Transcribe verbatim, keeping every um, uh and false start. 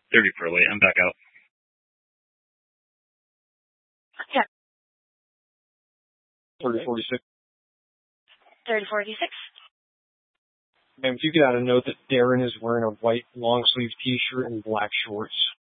thirty for late. I'm back out. Yeah. thirty forty-six. thirty forty-six. And if you could add a note that Darren is wearing a white long sleeve t-shirt and black shorts.